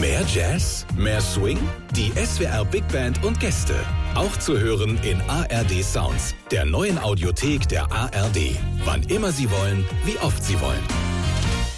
Mehr Jazz? Mehr Swing? Die SWR Big Band und Gäste. Auch zu hören in ARD Sounds, der neuen Audiothek der ARD. Wann immer Sie wollen, wie oft Sie wollen.